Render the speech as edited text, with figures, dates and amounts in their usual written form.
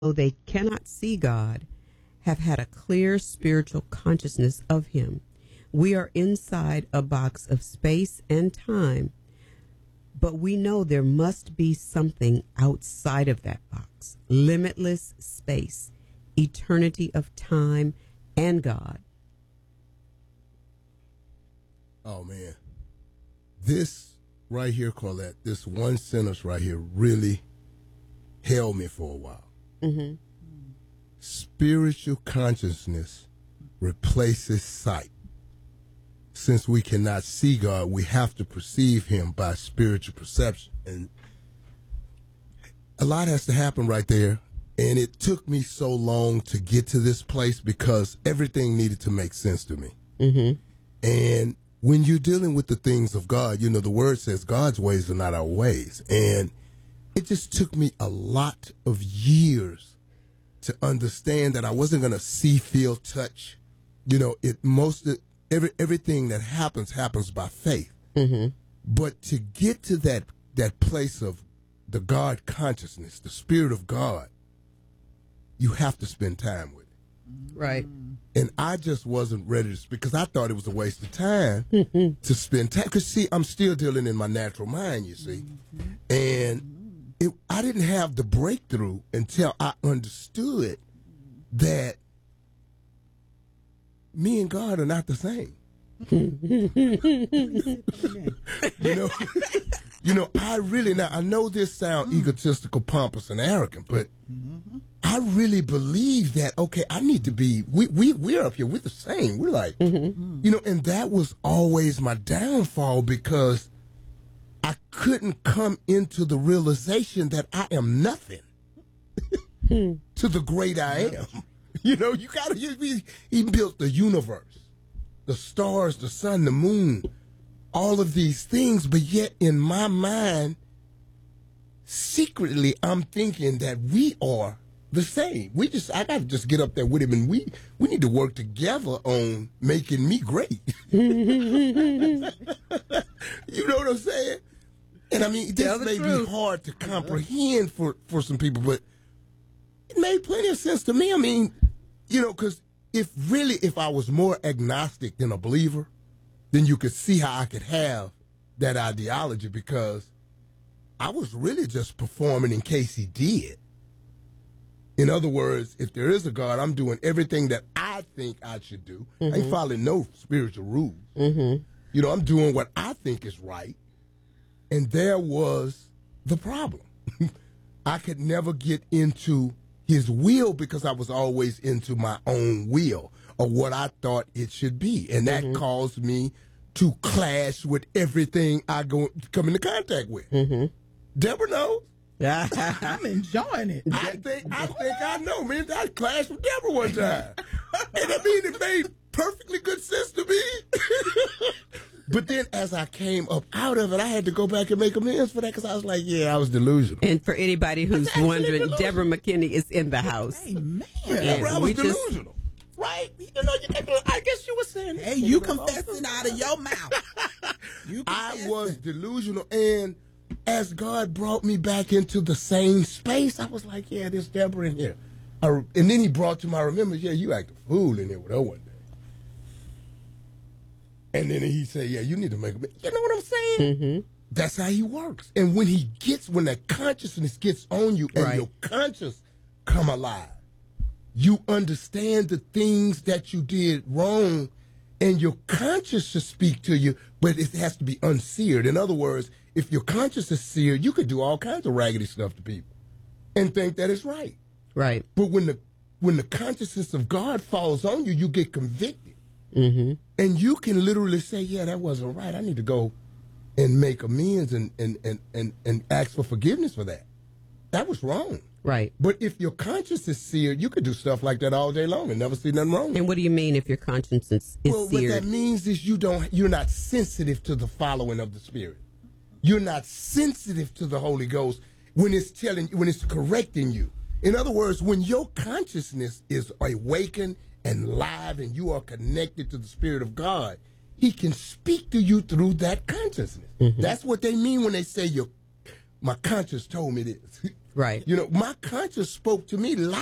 though they cannot see God, have had a clear spiritual consciousness of Him. We are inside a box of space and time, but we know there must be something outside of that box. Limitless space, eternity of time, and God. Oh, man. This right here, Corlette, this one sentence right here really held me for a while. Mm-hmm. Spiritual consciousness replaces sight. Since we cannot see God, we have to perceive Him by spiritual perception. And a lot has to happen right there. And it took me so long to get to this place because everything needed to make sense to me. Mm-hmm. And when you're dealing with the things of God, you know, the word says God's ways are not our ways. And it just took me a lot of years to understand that I wasn't going to see, feel, touch. You know, everything that happens by faith. Mm-hmm. But to get to that place of the God consciousness, the Spirit of God, you have to spend time with it. Right. And I just wasn't ready to, because I thought it was a waste of time to spend time. Because, see, I'm still dealing in my natural mind, you see. And I didn't have the breakthrough until I understood that me and God are not the same. You know, I really, now I know this sounds egotistical, pompous, and arrogant, but I really believe that, okay, I need to be, we're up here, we're the same. We're like, you know, and that was always my downfall because I couldn't come into the realization that I am nothing to the great I am. You know, he built the universe, the stars, the sun, the moon, all of these things, but yet in my mind, secretly, I'm thinking that we are the same. I got to just get up there with him, and we need to work together on making me great. You know what I'm saying? And I mean, this may be hard to comprehend for some people, but it made plenty of sense to me. I mean, you know, because if I was more agnostic than a believer, then you could see how I could have that ideology, because I was really just performing in case he did. In other words, if there is a God, I'm doing everything that I think I should do. I ain't following no spiritual rules. You know, I'm doing what I think is right. And there was the problem. I could never get into his will because I was always into my own will or what I thought it should be. And that caused me to clash with everything I come into contact with. Deborah knows. I'm enjoying it. I think I know, man. I clashed with Deborah one time. And I mean, it made perfectly good sense to me. But then as I came up out of it, I had to go back and make amends for that because I was like, yeah, I was delusional. And for anybody who's wondering, Deborah McKinney is in the house. Hey, man. I was delusional. Right? You know, I guess you were saying hey, you confessing out of your mouth. I was delusional, and as God brought me back into the same space, I was like, yeah, there's Deborah in here. And then he brought to my remembrance, yeah, you act a fool in here with her one day. And then he said, yeah, you need to make a, you know what I'm saying? That's how he works. And when that consciousness gets on you and your conscience come alive, you understand the things that you did wrong, and your conscience should speak to you, but it has to be unseared. In other words, if your conscience is seared, you could do all kinds of raggedy stuff to people and think that it's right. Right. But when the consciousness of God falls on you, you get convicted. And you can literally say, yeah, that wasn't right. I need to go and make amends and ask for forgiveness for that. That was wrong. Right. But if your conscience is seared, you could do stuff like that all day long and never see nothing wrong. And what do you mean if your conscience is seared? What that means is you're not sensitive to the following of the Spirit. You're not sensitive to the Holy Ghost when it's correcting you. In other words, when your consciousness is awakened and live and you are connected to the Spirit of God, he can speak to you through that consciousness. That's what they mean when they say my conscience told me this. Right. You know, my conscience spoke to me loud.